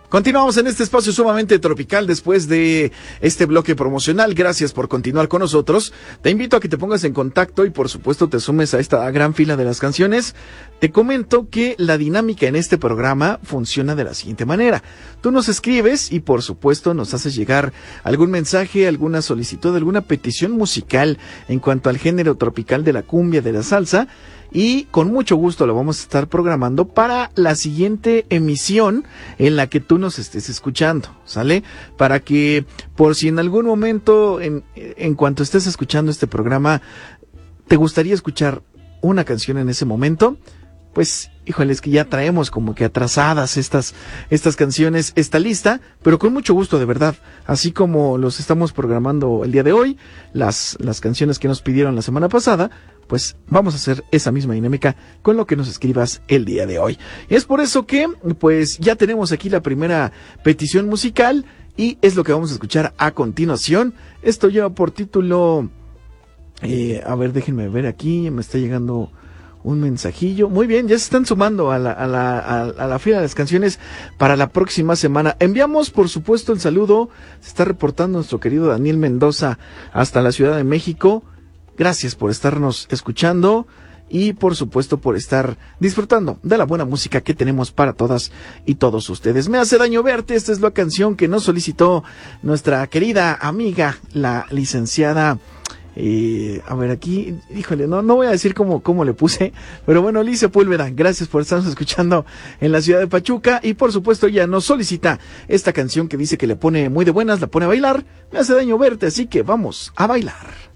Continuamos en este espacio sumamente tropical después de este bloque promocional. Gracias por continuar con nosotros. Te invito a que te pongas en contacto y por supuesto te sumes a esta gran fila de las canciones. Te comento que la dinámica en este programa funciona de la siguiente manera. Tú nos escribes y por supuesto nos haces llegar algún mensaje, alguna solicitud, alguna petición musical en cuanto al género tropical de la cumbia, de la salsa. Y con mucho gusto lo vamos a estar programando para la siguiente emisión en la que tú nos estés escuchando, ¿sale? Para que por si en algún momento, en cuanto estés escuchando este programa, te gustaría escuchar una canción en ese momento, pues, híjole, es que ya traemos como que atrasadas estas canciones, esta lista, pero con mucho gusto, de verdad. Así como los estamos programando el día de hoy, las canciones que nos pidieron la semana pasada, pues vamos a hacer esa misma dinámica con lo que nos escribas el día de hoy. Y es por eso que, pues, ya tenemos aquí la primera petición musical y es lo que vamos a escuchar a continuación. Esto lleva por título, a ver, déjenme ver aquí, me está llegando un mensajillo. Muy bien, ya se están sumando a la fila de las canciones para la próxima semana. Enviamos, por supuesto, el saludo. Se está reportando nuestro querido Daniel Mendoza hasta la Ciudad de México. Gracias por estarnos escuchando y, por supuesto, por estar disfrutando de la buena música que tenemos para todas y todos ustedes. Me hace daño verte. Esta es la canción que nos solicitó nuestra querida amiga, la licenciada. A ver, aquí, híjole, no voy a decir cómo le puse, pero bueno, Lice Sepúlveda, gracias por estarnos escuchando en la ciudad de Pachuca y por supuesto ella nos solicita esta canción que dice que le pone muy de buenas, la pone a bailar. Me hace daño verte, así que vamos a bailar.